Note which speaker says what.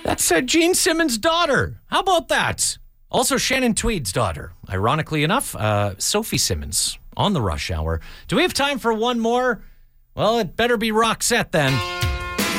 Speaker 1: That's Gene Simmons' daughter. How about that? Also, Shannon Tweed's daughter. Ironically enough, Sophie Simmons on the Rush Hour. Do we have time for one more? Well, it better be Roxette then.